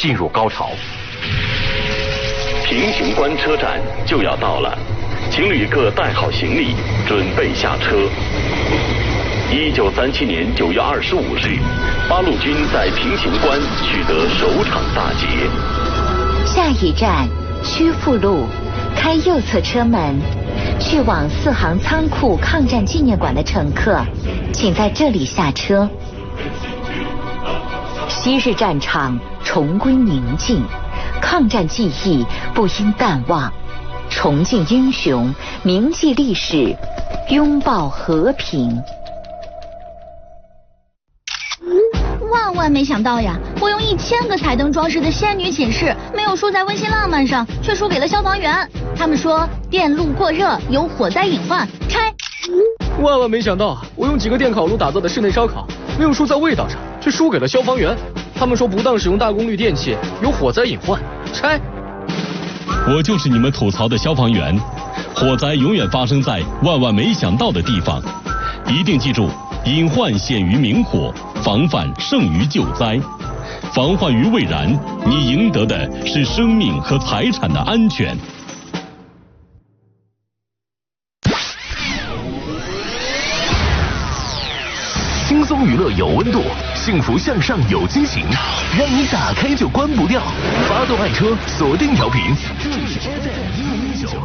进入高潮。 平型关车站就要到了，请旅客带好行李，准备下车。1937年9月25日，八路军在平型关取得首场大捷。 下一站曲阜路，开右侧车门，去往四行仓库抗战纪念馆的乘客，请在这里下车。昔日战场重归宁静，抗战记忆不应淡忘，重敬英雄，铭记历史，拥抱和平。 万没想到呀，我用1000个彩灯装饰的仙女寝室，没有输在温馨浪漫上，却输给了消防员。他们说电路过热有火灾隐患，拆。 万没想到，我用几个电烤炉打造的室内烧烤，没有输在味道上，却输给了消防员。他们说不当使用大功率电器有火灾隐患，拆。 我就是你们吐槽的消防员，火灾永远发生在万没想到的地方，一定记住，隐患显于明火，防范胜于救灾。防患于未然，你赢得的是生命和财产的安全。 轻松娱乐有温度，幸福向上有惊喜，让你打开就关不掉。发动爱车，锁定调频，这里是 FM109。